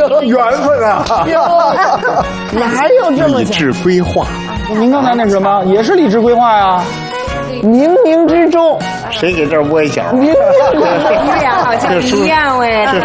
缘分啊！ 哪有这么励志规划， 您刚才那什么也是励志规划呀？ 冥冥之中， 谁给这儿窝一脚？ 冥冥之中， 你俩好像一样哎。